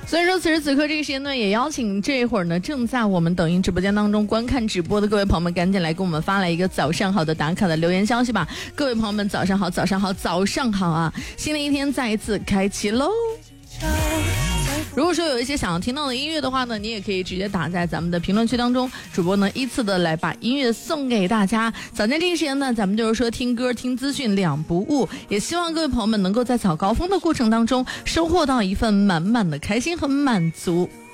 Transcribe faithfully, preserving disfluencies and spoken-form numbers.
所以说此时此刻这个时间呢，也邀请这会儿呢正在我们抖音直播间当中观看直播的各位朋友们，赶紧来给我们发来一个早上好的打卡的留言消息吧。各位朋友们早上好，早上好，早上好啊，新的一天再一次开启喽。如果说有一些想要听到的音乐的话呢，你也可以直接打在咱们的评论区当中，主播呢依次的来把音乐送给大家。早间这个时间呢，咱们就是说听歌听资讯两不误，也希望各位朋友们能够在早高峰的过程当中收获到一份满满的开心和满足。